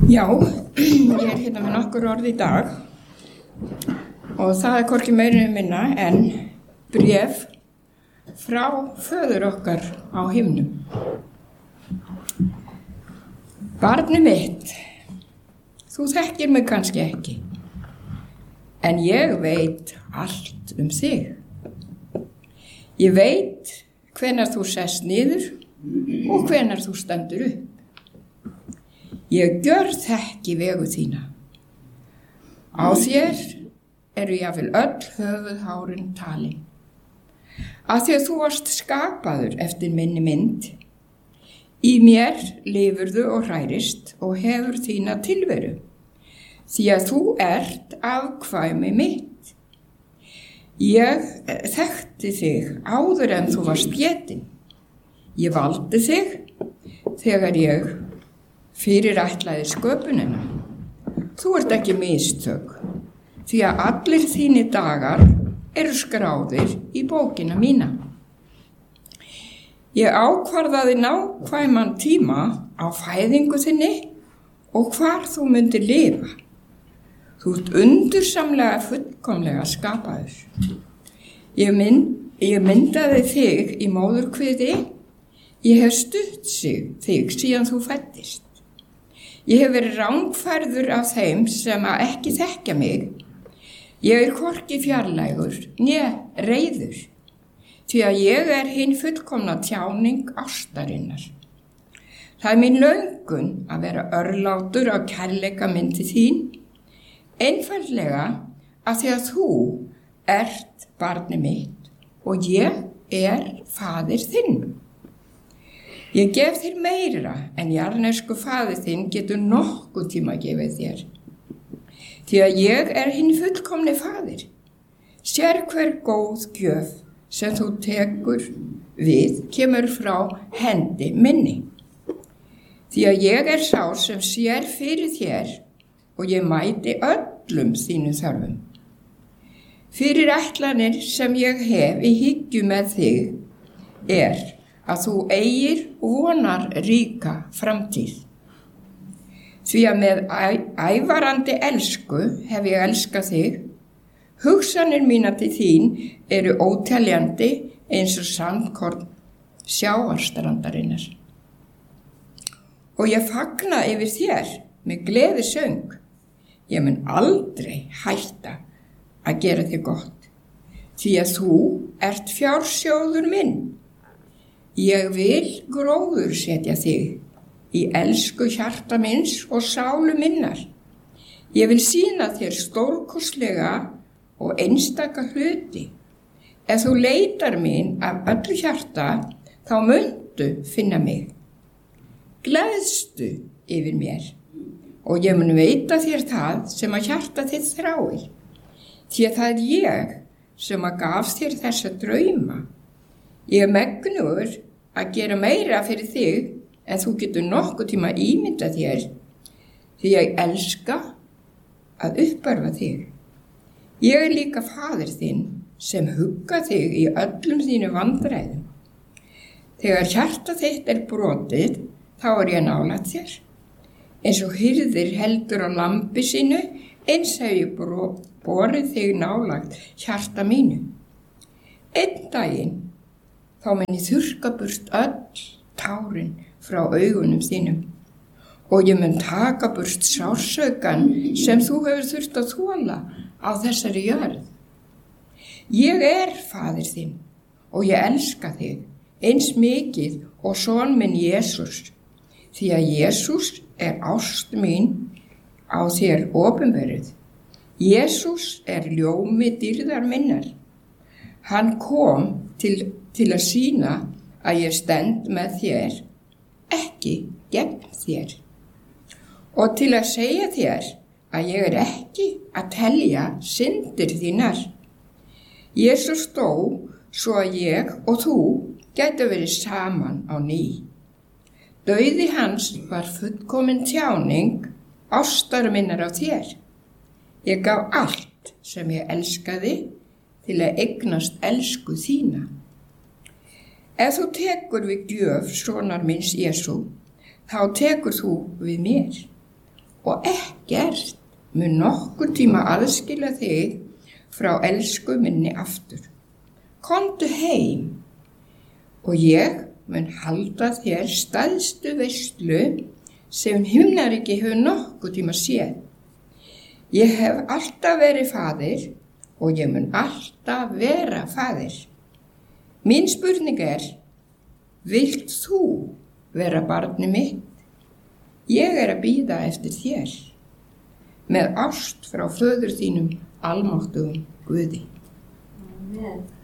Já, ég hérna með nokkur orð í dag og það hvorki meira minna en bréf frá föður okkar á himnum. Barnið mitt, þú þekkir mig kannski ekki, en ég veit allt um þig. Ég veit hvenær þú sest niður og hvenær þú stendur upp. Ég gjörþekki vegu þína. Á þér eru jafnvel öll höfuðhárin talin. Af því að þú varst skapaður eftir minni mynd, í mér lifurðu og hrærist og hefur þína tilveru, því að þú ert afkvæmi mitt. Ég þekkti þig áður en þú varst getinn. Ég valdi þig þegar ég fyrirætlaði sköpunina. Þú ert ekki mistök, því að allir þínir dagar eru skráðir í bókina mína. Ég ákvarðaði nákvæman tíma á fæðingu þinni og hvar þú myndir lifa. Þú ert undursamlega fullkomlega skapaður. Ég myndaði þig í móðurkviði. Ég hef stutt þig síðan þú fæddist. Ég hef verið rangfærður af þeim sem að ekki þekkja mig. Ég er hvorki fjarlægur né reiður, því að ég er hin fullkomna tjáning ástarinnar. Það er mín löngun að vera örlátur á kærleika myndi þín, einfaldlega af því að þú ert barnið mitt og ég er faðir þinn. Ég gef þér meira en jarðnesku faðir þinn getur nokkuð tíma gefið þér. Því að ég er hinn fullkomni faðir. Sér hver góð gjöf sem þú tekur við kemur frá hendi minni. Því að ég er sá sem sér fyrir þér og ég mæti öllum þínum þörfum. Fyrirætlanir sem ég hef í hyggju með þig er að þú eigir vonar ríka framtíð. Því að með ævarandi elsku hef ég elskað þig, hugsanir mínar til þín eru óteljandi eins og sandkorn sjávarstrandarinnar. Og ég fagna yfir þér með gleðisöng. Ég mun aldrei hætta að gera þig gott, því að þú ert fjársjóður minn. Ég vil gróður setja þig í elsku hjarta minns og sálu minnar. Ég vil sýna þér stórkostlega og einstaka hluti. Ef þú leitar mín af öllu hjarta, þá muntu finna mig. Gleðstu yfir mér og ég mun veita þér það sem að hjarta þitt þráir. Því að það er ég sem að gaf þér þessa drauma. Ég er megnugur að gera meira fyrir þig en þú getur nokkuð tíma ímyndað þér, því ég elska að uppörva þig. Ég er líka faðir þinn sem hugga þig í öllum þínu vandræðum. Þegar hjarta þitt er brotið, þá er ég nálægt þér. Eins og hirðir heldur á lambi sínu, eins hef ég borið þig nálægt hjarta mínu. Einn daginn þá mun ég þurrka burt öll tárin frá augunum þínum og ég mun taka burt sársaukann sem þú hefur þurft að þola á þessari jörð. Ég er faðir þinn og ég elska þig eins mikið og son minn Jesús, því að Jesús er ást mín á þér opinberuð. Jesús er ljómi dýrðar minnar. Hann kom til að sýna að ég stend með þér, ekki gegn þér. Og til að segja þér að ég er ekki að telja syndir þínar. Jesús dó svo að ég og þú gætu verið saman á ný. Dauði hans var fullkomin tjáning ástar minnar á þér. Ég gaf allt sem ég elskaði til að eignast elsku þína. Ef þú tekur við gjöf sonar minns Jesú, þá tekur þú við mér og ekkert mun nokkur tíma aðskilja þig frá elsku minni aftur. Komdu heim og ég mun halda þér stærstu veislu sem himnaríki hefur nokkuð tíma séð. Ég hef alltaf verið faðir og ég mun alltaf vera faðir. Mín spurning vilt þú vera barnið mitt? Ég að bíða eftir þér, með ást frá föður þínum almáttugum Guði. Amen.